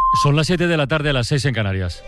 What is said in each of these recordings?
Son las 7 de la tarde, a las 6 en Canarias.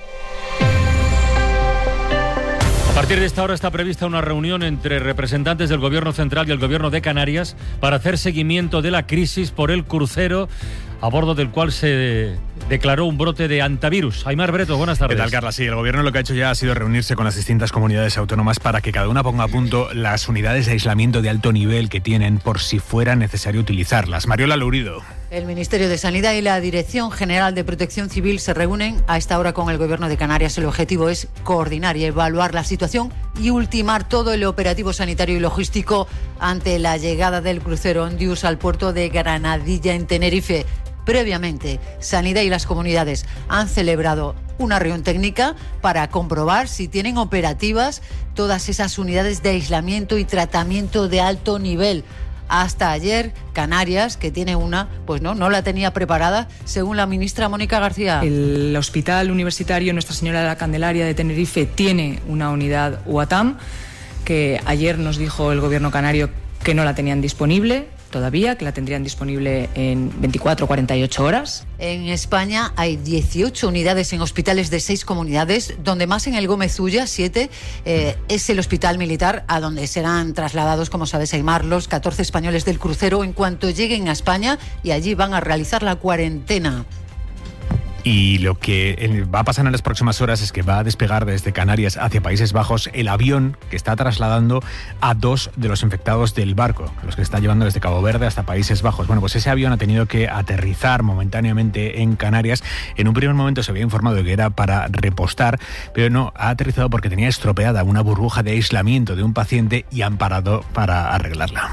A partir de esta hora está prevista una reunión entre representantes del Gobierno central y el Gobierno de Canarias para hacer seguimiento de la crisis por el crucero a bordo del cual se declaró un brote de hantavirus. Aimar Breto, buenas tardes. ¿Qué tal, Carla? Sí, el Gobierno lo que ha hecho ya ha sido reunirse con las distintas comunidades autónomas para que cada una ponga a punto las unidades de aislamiento de alto nivel que tienen por si fuera necesario utilizarlas. Mariola Lourido. El Ministerio de Sanidad y la Dirección General de Protección Civil se reúnen a esta hora con el Gobierno de Canarias. El objetivo es coordinar y evaluar la situación y ultimar todo el operativo sanitario y logístico ante la llegada del crucero Ondius al puerto de Granadilla, en Tenerife. Previamente, Sanidad y las comunidades han celebrado una reunión técnica para comprobar si tienen operativas todas esas unidades de aislamiento y tratamiento de alto nivel. Hasta ayer, Canarias, que tiene una, pues no la tenía preparada, según la ministra Mónica García. El Hospital Universitario Nuestra Señora de la Candelaria de Tenerife tiene una unidad UATAM, que ayer nos dijo el Gobierno canario que no la tenían disponible todavía, que la tendrían disponible en 24 o 48 horas. En España hay 18 unidades en hospitales de 6 comunidades, donde más en el Gómez Ulla, 7, es el hospital militar, a donde serán trasladados, como sabes, Aimar, los 14 españoles del crucero en cuanto lleguen a España, y allí van a realizar la cuarentena. Y lo que va a pasar en las próximas horas es que va a despegar desde Canarias hacia Países Bajos el avión que está trasladando a 2 de los infectados del barco, los que está llevando desde Cabo Verde hasta Países Bajos. Bueno, pues ese avión ha tenido que aterrizar momentáneamente en Canarias. En un primer momento se había informado de que era para repostar, pero no, ha aterrizado porque tenía estropeada una burbuja de aislamiento de un paciente y han parado para arreglarla.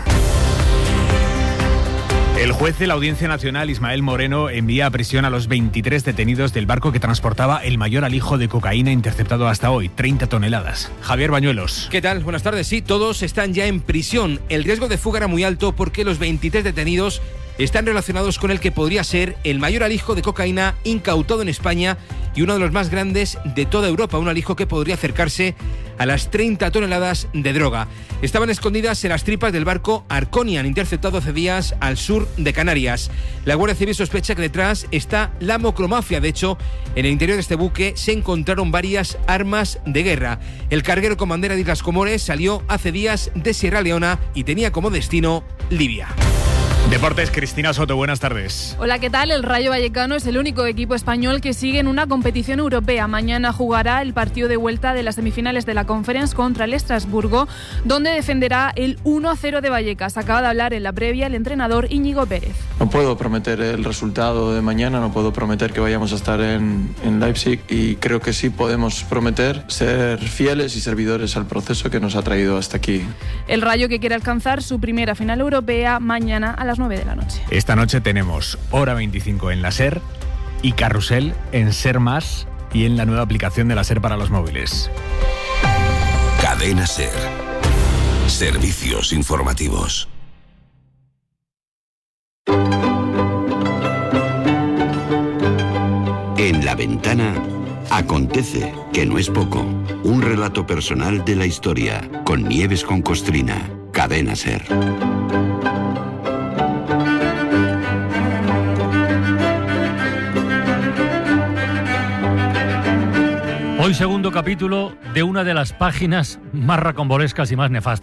El juez de la Audiencia Nacional, Ismael Moreno, envía a prisión a los 23 detenidos del barco que transportaba el mayor alijo de cocaína interceptado hasta hoy, 30 toneladas. Javier Bañuelos. ¿Qué tal? Buenas tardes. Sí, todos están ya en prisión. El riesgo de fuga era muy alto porque los 23 detenidos están relacionados con el que podría ser el mayor alijo de cocaína incautado en España y uno de los más grandes de toda Europa, un alijo que podría acercarse a las 30 toneladas de droga. Estaban escondidas en las tripas del barco Arconian, interceptado hace días al sur de Canarias. La Guardia Civil sospecha que detrás está la mocromafia. De hecho, en el interior de este buque se encontraron varias armas de guerra. El carguero con bandera de Islas Comores salió hace días de Sierra Leona y tenía como destino Libia. Deportes, Cristina Soto, buenas tardes. Hola, ¿qué tal? El Rayo Vallecano es el único equipo español que sigue en una competición europea. Mañana jugará el partido de vuelta de las semifinales de la Conference contra el Estrasburgo, donde defenderá el 1-0 de Vallecas. Acaba de hablar en la previa el entrenador Íñigo Pérez. No puedo prometer el resultado de mañana, no puedo prometer que vayamos a estar en Leipzig, y creo que sí podemos prometer ser fieles y servidores al proceso que nos ha traído hasta aquí. El Rayo, que quiere alcanzar su primera final europea mañana a las 9 de la noche. Esta noche tenemos Hora 25 en la SER y Carrusel en SER Más y en la nueva aplicación de la SER para los móviles. Cadena SER. Servicios informativos. En La Ventana acontece, que no es poco. Un relato personal de la historia con Nieves con Costrina. Cadena SER. Hoy segundo capítulo de una de las páginas más rocambolescas y más nefastas